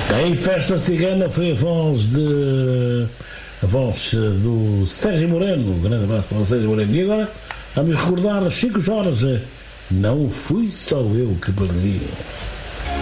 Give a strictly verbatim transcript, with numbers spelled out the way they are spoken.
Em Festa Cigana foi a voz de a voz do Sérgio Moreno. Um grande abraço para o Sérgio Moreno. E agora vamos recordar Chico Jorge. Não fui só eu que perdi.